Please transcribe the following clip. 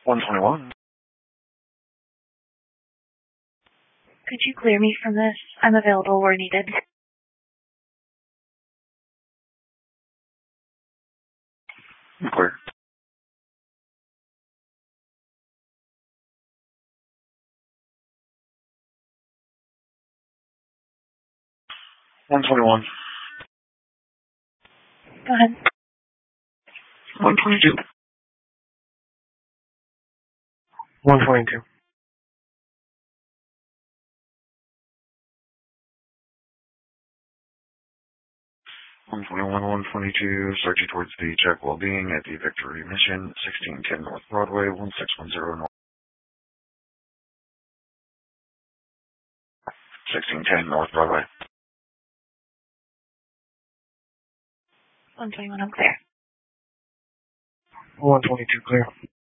121. Could you clear me from this? I'm available where needed. Clear. 121. Go ahead. 122. 122. 121, 122, searching towards the Czech Wellbeing at the Victory Mission, 1610 North Broadway, 1610 North. 1610 North Broadway. 121, I'm clear. 122 clear.